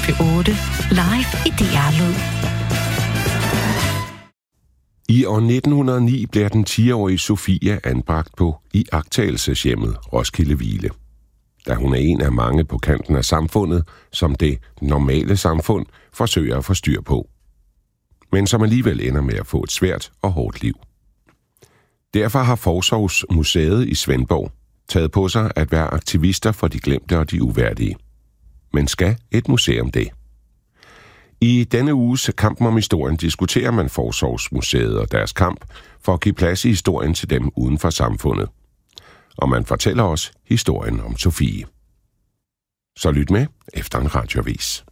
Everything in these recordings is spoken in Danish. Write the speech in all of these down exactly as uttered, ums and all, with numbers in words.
P otte, live i D R-lyd. I år nitten hundrede og ni bliver den ti-årige Sofia anbragt på iagttagelseshjemmet Roskilde Hvile. Da hun er en af mange på kanten af samfundet, som det normale samfund forsøger at få styr på. Men som alligevel ender med at få et svært og hårdt liv. Derfor har Forsorgsmuseet i Svendborg taget på sig at være aktivister for de glemte og de uværdige. Men skal et museum det? I denne uges Kampen om historien diskuterer man Forsorgsmuseet og deres kamp for at give plads i historien til dem uden for samfundet. Og man fortæller os historien om Sofie. Så lyt med efter en radioavis.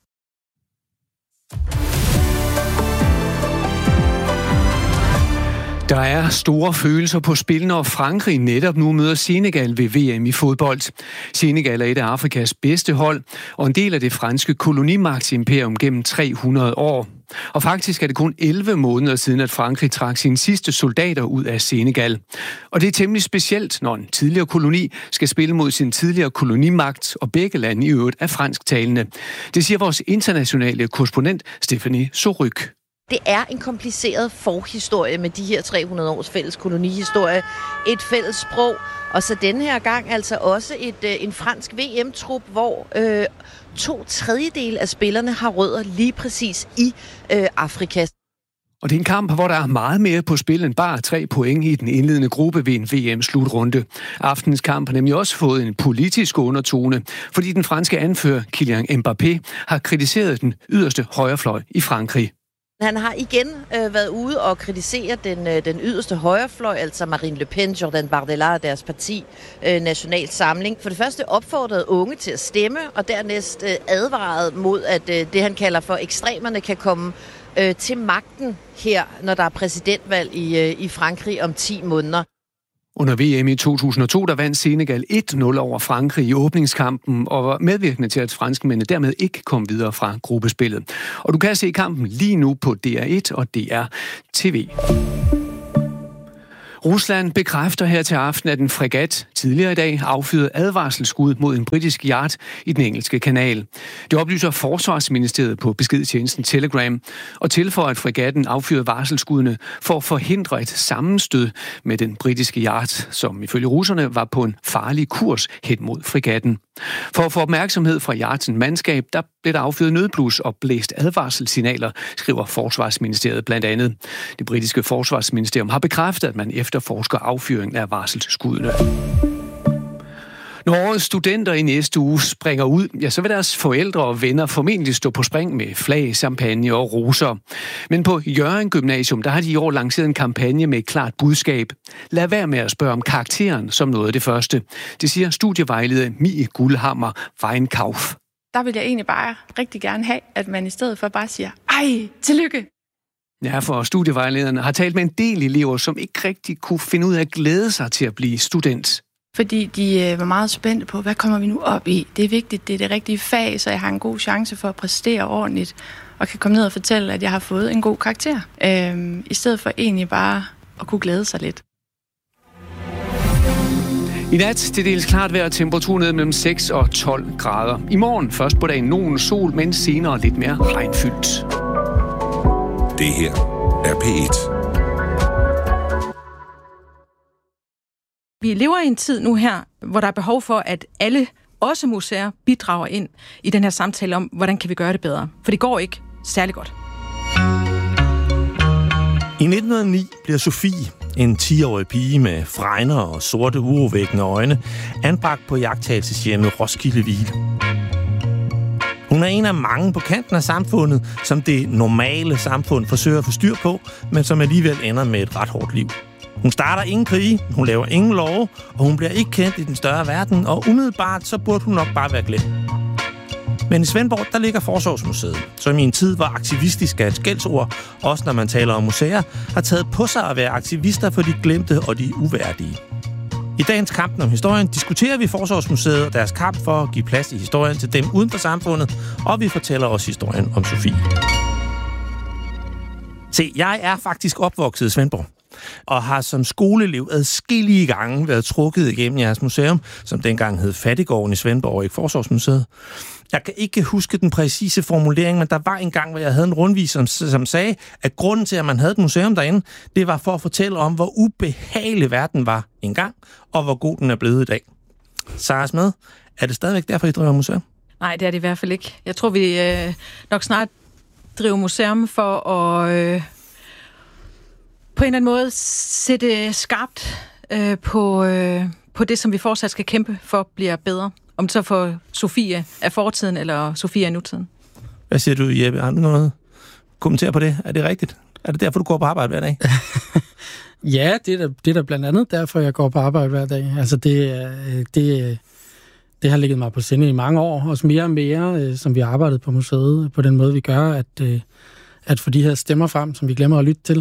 Der er store følelser på spil, når Frankrig netop nu møder Senegal ved V M i fodbold. Senegal er et af Afrikas bedste hold, og en del af det franske kolonimagtsimperium gennem tre hundrede år. Og faktisk er det kun elleve måneder siden, at Frankrig trak sine sidste soldater ud af Senegal. Og det er temmelig specielt, når en tidligere koloni skal spille mod sin tidligere kolonimagt, og begge lande i øvrigt er fransktalende. Det siger vores internationale korrespondent Stephanie Soryk. Det er en kompliceret forhistorie med de her tre hundrede års fælles kolonihistorie. Et fælles sprog, og så denne her gang altså også et, en fransk V M-trup, hvor øh, to tredjedele af spillerne har rødder lige præcis i øh, Afrika. Og det er en kamp, hvor der er meget mere på spil end bare tre point i den indledende gruppe ved en V M-slutrunde. Aftens kamp har nemlig også fået en politisk undertone, fordi den franske anfører Kylian Mbappé har kritiseret den yderste højrefløj i Frankrig. Han har igen øh, været ude og kritisere den, øh, den yderste højrefløj, altså Marine Le Pen, Jordan Bardella og deres parti, øh, National Samling. For det første opfordrede unge til at stemme, og dernæst øh, advaret mod, at øh, det han kalder for ekstremerne kan komme øh, til magten her, når der er præsidentvalg i, øh, i Frankrig om ti måneder. Under V M i to tusind og to, der vandt Senegal et nul over Frankrig i åbningskampen og var medvirkende til, at franskmændene dermed ikke kom videre fra gruppespillet. Og du kan se kampen lige nu på D R et og D R T V. Rusland bekræfter her til aften, at en fregat tidligere i dag affyrede advarselsskud mod en britisk yacht i den engelske kanal. Det oplyser Forsvarsministeriet på beskedtjenesten Telegram og tilføjer, at fregatten affyrede varselsskuddene for at forhindre et sammenstød med den britiske yacht, som ifølge russerne var på en farlig kurs hen mod fregatten. For at få opmærksomhed fra yachtens mandskab, der blev der affyret nødblus og blæst advarselssignaler, skriver Forsvarsministeriet blandt andet. Det britiske forsvarsministerium har bekræftet, at man efterforsker affyringen af varselsskuddene. Når årets studenter i næste uge springer ud, ja, så vil deres forældre og venner formentlig stå på spring med flag, champagne og roser. Men på Hjørring Gymnasium, der har de i år lanceret en kampagne med et klart budskab. Lad være med at spørge om karakteren som noget af det første. Det siger studievejleder Mie Guldhammer Weinkauf. Der vil jeg egentlig bare rigtig gerne have, at man i stedet for bare siger, ej, tillykke. Ja, for studievejlederne har talt med en del elever, som ikke rigtig kunne finde ud af at glæde sig til at blive student. Fordi de var meget spændte på, hvad kommer vi nu op i? Det er vigtigt, det er det rigtige fag, så jeg har en god chance for at præstere ordentligt, og kan komme ned og fortælle, at jeg har fået en god karakter. Øhm, I stedet for egentlig bare at kunne glæde sig lidt. I nat til dels klart vejr, temperatur ned mellem seks og tolv grader. I morgen først på dagen nogen sol, men senere lidt mere regnfyldt. Det her er P et. Vi lever i en tid nu her, hvor der er behov for, at alle, også museer, bidrager ind i den her samtale om, hvordan kan vi gøre det bedre. For det går ikke særlig godt. I nitten hundrede og ni bliver Sofie, en ti-årig pige med fregner og sorte urovækkende øjne, anbragt på iagttagelseshjemmet Roskilde Hvile. Hun er en af mange på kanten af samfundet, som det normale samfund forsøger at få styr på, men som alligevel ender med et ret hårdt liv. Hun starter ingen krige, hun laver ingen love, og hun bliver ikke kendt i den større verden, og umiddelbart så burde hun nok bare være glemt. Men i Svendborg, der ligger Forsorgsmuseet, som i en tid, hvor aktivistisk er et skældsord, også når man taler om museer, har taget på sig at være aktivister for de glemte og de uværdige. I dagens Kampen om historien diskuterer vi Forsorgsmuseet og deres kamp for at give plads i historien til dem uden for samfundet, og vi fortæller også historien om Sofie. Se, jeg er faktisk opvokset i Svendborg, og har som skoleelev adskillige gange været trukket igennem jeres museum, som dengang hed Fattiggården i Svendborg og ikke Forsorgsmuseet. Jeg kan ikke huske den præcise formulering, men der var en gang, hvor jeg havde en rundvis, som, som sagde, at grunden til, at man havde et museum derinde, det var for at fortælle om, hvor ubehagelig verden var engang, og hvor god den er blevet i dag. Sara Smed, er det stadigvæk derfor, I driver museum? Nej, det er det i hvert fald ikke. Jeg tror, vi øh, nok snart driver museum for at øh, på en eller anden måde sætte skarpt øh, på, øh, på det, som vi fortsat skal kæmpe for, bliver bedre. Om det så for Sofie af fortiden, eller Sofie af nutiden. Hvad siger du, Jeppe? Har du noget kommentere på det? Er det rigtigt? Er det derfor, du går på arbejde hver dag? Ja, det er, da, det er da blandt andet derfor, jeg går på arbejde hver dag. Altså, det, det, det har ligget mig på sinde i mange år. Også mere og mere, som vi har arbejdet på museet, på den måde, vi gør, at, at få de her stemmer frem, som vi glemmer at lytte til.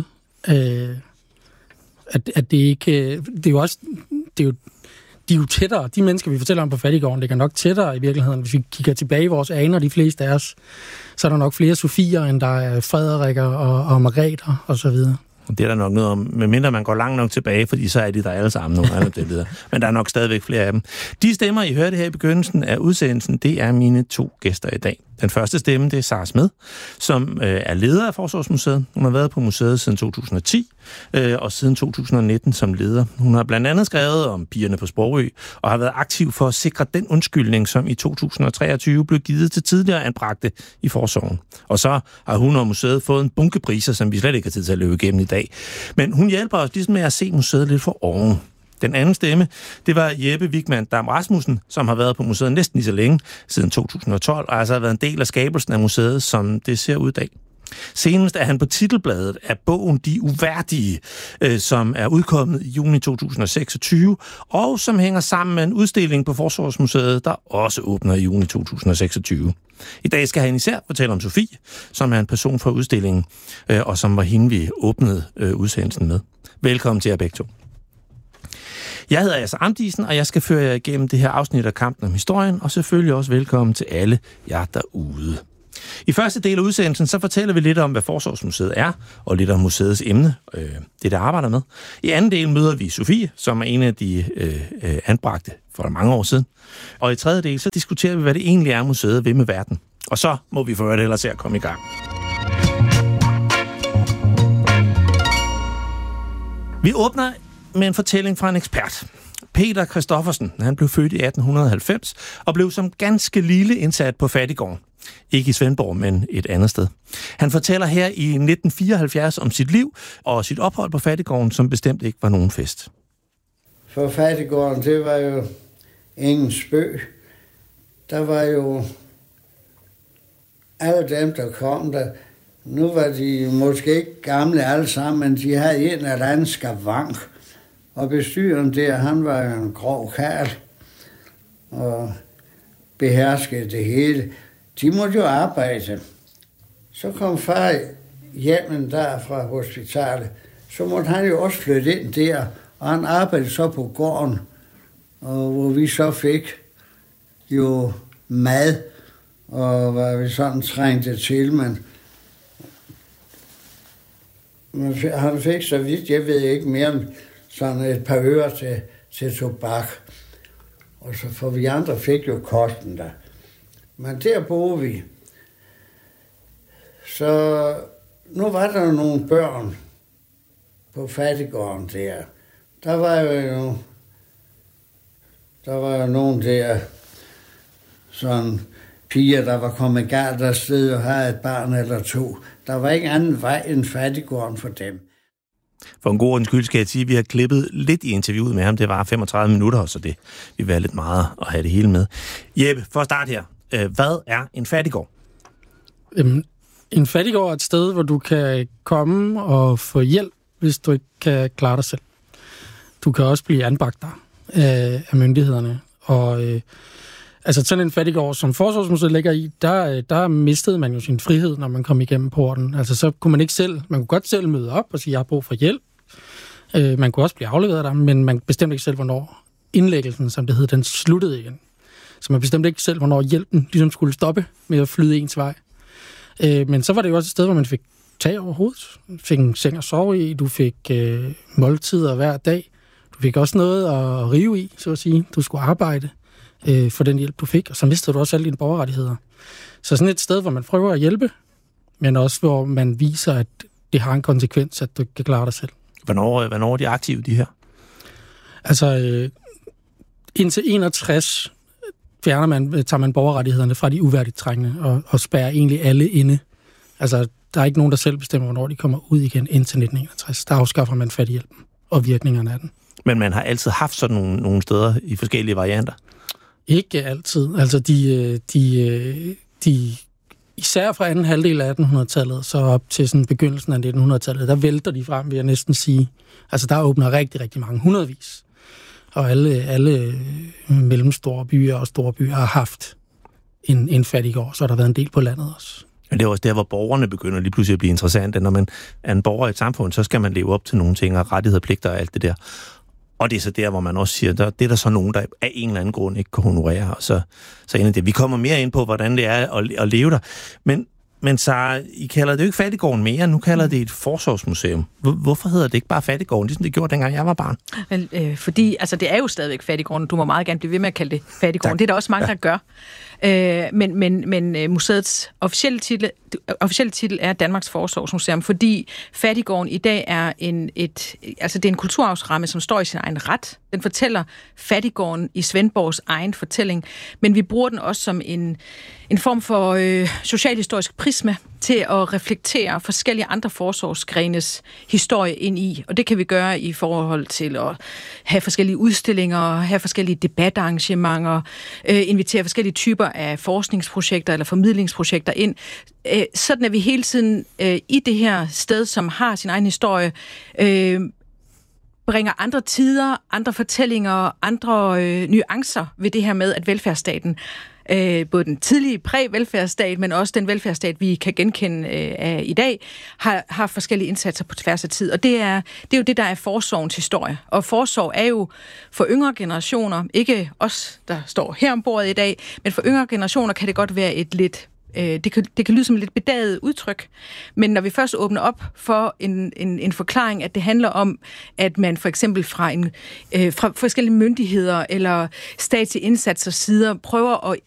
At, at det ikke... Det er jo også... Det er jo, de er jo tættere. De mennesker, vi fortæller om på Fattiggården, det er nok tættere i virkeligheden. Hvis vi kigger tilbage i vores aner, de fleste af os, så er der nok flere Sofier, end der er Frederikker og, og Margrether og så videre. Det er der nok noget om, medmindre man går langt nok tilbage, fordi så er de der alle sammen nogle af det videre. Men der er nok stadigvæk flere af dem. De stemmer, I hørte her i begyndelsen af udsendelsen, det er mine to gæster i dag. Den første stemme, det er Sara Smed, som øh, er leder af Forsvarsmuseet. Hun har været på museet siden to tusind og ti, øh, og siden to tusind og nitten som leder. Hun har blandt andet skrevet om pigerne på Sprogø, og har været aktiv for at sikre den undskyldning, som i to tusind og treogtyve blev givet til tidligere anbragte i Forsorgen. Og så har hun og museet fået en bunke priser, som vi slet ikke har tid til at løbe igennem i dag. Men hun hjælper os ligesom med at se museet lidt for oven. Den anden stemme, det var Jeppe Wigman Dam Rasmussen, som har været på museet næsten lige så længe, siden to tusind og tolv, og altså har været en del af skabelsen af museet, som det ser ud i dag. Senest er han på titelbladet af bogen De Uværdige, øh, som er udkommet i juni to tusind og seksogtyve, og som hænger sammen med en udstilling på Forsvarsmuseet, der også åbner i juni to tusind og seksogtyve. I dag skal han især fortælle om Sofie, som er en person fra udstillingen, øh, og som var hende, vi åbnede øh, udsendelsen med. Velkommen til jer begge to. Jeg hedder Asser Amdisen, og jeg skal føre jer igennem det her afsnit af Kampen om historien, og selvfølgelig også velkommen til alle jer derude. I første del af udsendelsen, så fortæller vi lidt om, hvad Forsvarsmuseet er, og lidt om museets emne, øh, det der arbejder med. I anden del møder vi Sofie, som er en af de øh, øh, anbragte for mange år siden. Og i tredje del, så diskuterer vi, hvad det egentlig er, museet vil med verden. Og så må vi få det ellers til at komme i gang. Vi åbner med en fortælling fra en ekspert. Peter Christoffersen, han blev født i atten halvfems og blev som ganske lille indsat på Fattiggården. Ikke i Svendborg, men et andet sted. Han fortæller her i nitten fireoghalvfjerds om sit liv og sit ophold på Fattiggården, som bestemt ikke var nogen fest. For Fattiggården, det var jo ingen spøg. Der var jo alle dem, der kom der. Nu var de måske ikke gamle alle sammen, men de havde en eller anden skavank. Og bestyreren der, han var jo en grov karl og beherskede det hele. De måtte jo arbejde. Så kom far hjem der fra hospitalet. Så måtte han jo også flytte ind der, og han arbejdede så på gården, og hvor vi så fik jo mad, og hvad vi sådan trængte til, men han fik så vidt, jeg ved ikke mere om sådan et par øre til, til tobak. Og så for vi andre fik jo kosten der. Men der boede vi. Så nu var der jo nogle børn på Fattiggården der. Der var jo der var jo nogen der, sådan piger, der var kommet galt afsted og havde et barn eller to. Der var ikke anden vej end Fattiggården for dem. For en god ordens skyld skal jeg sige, at vi har klippet lidt i interviewet med ham. Det var femogtredive minutter, så det vil være lidt meget at have det hele med. Jeppe, for at starte her. Hvad er en fattiggård? Øhm, en fattiggård er et sted, hvor du kan komme og få hjælp, hvis du ikke kan klare dig selv. Du kan også blive anbragt der øh, af myndighederne. Og øh, altså sådan en fattiggård, som Forsvarsmuseet ligger i, der, der mistede man jo sin frihed, når man kom igennem porten. Altså så kunne man ikke selv, man kunne godt selv møde op og sige, jeg har brug for hjælp. Øh, man kunne også blive afleveret der, men man bestemte ikke selv, hvornår indlæggelsen, som det hed, den sluttede igen. Så man bestemte ikke selv, hvornår hjælpen ligesom skulle stoppe med at flyde ens vej. Øh, men så var det jo også et sted, hvor man fik tag over hovedet. Du fik en seng at sove i, du fik øh, måltider hver dag. Du fik også noget at rive i, så at sige. Du skulle arbejde. øh, for den hjælp, du fik, og så mistede du også alle dine borgerrettigheder. Så sådan et sted, hvor man prøver at hjælpe, men også hvor man viser, at det har en konsekvens, at du kan klare dig selv. Hvornår, hvornår er de aktive, de her? Altså, øh, indtil enogtres fjerner man, tager man borgerrettighederne fra de uværdigt trængende og, og spærrer egentlig alle inde. Altså, der er ikke nogen, der selv bestemmer, hvornår de kommer ud igen indtil nitten enogtres. Der afskaffer man fattighjælpen og virkningerne af den. Men man har altid haft sådan nogle, nogle steder i forskellige varianter? Ikke altid. Altså, de, de, de især fra anden halvdel af attenhundredetallet, så op til sådan begyndelsen af nittenhundredetallet, der vælter de frem, vil jeg næsten sige. Altså, der åbner rigtig, rigtig mange, hundredvis. Og alle, alle mellemstore byer og store byer har haft en, en fattiggård, så har der været en del på landet også. Men det er også der, hvor borgerne begynder lige pludselig at blive interessante. Når man er en borger i et samfund, så skal man leve op til nogle ting, og rettigheder, pligter og alt det der. Og det er så der, hvor man også siger, der, det er der så nogen, der af en eller anden grund ikke kan honorere. Og så, så det. Vi kommer mere ind på, hvordan det er at, at leve der. Men, men så, I kalder det jo ikke Fattiggården mere, nu kalder det et forsorgsmuseum. Hvorfor hedder det ikke bare Fattiggården, ligesom det gjorde, dengang jeg var barn? Men, øh, fordi, altså det er jo stadigvæk Fattiggården. Du må meget gerne blive ved med at kalde det Fattiggården. Tak. Det er der også mange, ja. der gør. Øh, men, men, men museets officielle titel, officielle titel er Danmarks Forsorgsmuseum, fordi Fattiggården i dag er en, et, altså det er en kulturarvsramme, som står i sin egen ret. Den fortæller Fattiggården i Svendborgs egen fortælling, men vi bruger den også som en, en form for øh, socialhistorisk prisme til at reflektere forskellige andre forsorgsgrenes historie ind i. Og det kan vi gøre i forhold til at have forskellige udstillinger, have forskellige debatarrangementer, øh, invitere forskellige typer af forskningsprojekter eller formidlingsprojekter ind. Øh, sådan er vi hele tiden øh, i det her sted, som har sin egen historie, øh, bringer andre tider, andre fortællinger, andre øh, nuancer ved det her med, at velfærdsstaten, øh, både den tidlige præ-velfærdsstat, men også den velfærdsstat, vi kan genkende øh, af i dag, har, har forskellige indsatser på tværs af tid. Og det er, det er jo det, der er forsorgens historie. Og forsorg er jo for yngre generationer, ikke os, der står her om bordet i dag, men for yngre generationer kan det godt være et lidt Det kan, det kan lyde som et lidt bedaget udtryk, men når vi først åbner op for en, en, en forklaring, at det handler om, at man for eksempel fra, en, øh, fra forskellige myndigheder eller statslige indsatsers sider prøver at